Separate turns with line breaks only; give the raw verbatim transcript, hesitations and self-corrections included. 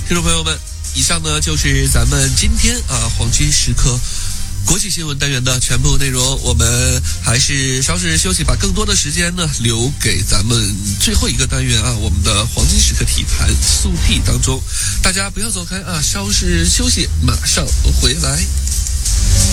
听众朋友们，以上呢就是咱们今天啊黄金时刻国际新闻单元的全部内容。我们还是稍事休息，把更多的时间呢留给咱们最后一个单元啊，我们的黄金时刻体坛速递当中。大家不要走开啊，稍事休息，马上回来。